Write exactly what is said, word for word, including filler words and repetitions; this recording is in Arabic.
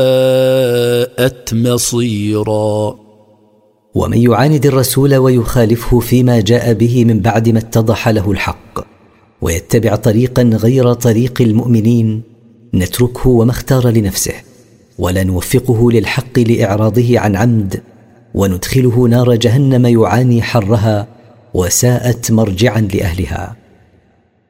ساءت مصيرا. ومن يعاند الرسول ويخالفه فيما جاء به من بعد ما اتضح له الحق ويتبع طريقا غير طريق المؤمنين نتركه وما اختار لنفسه، ولا نوفقه للحق لإعراضه عن عمد، وندخله نار جهنم يعاني حرها وساءت مرجعا لأهلها.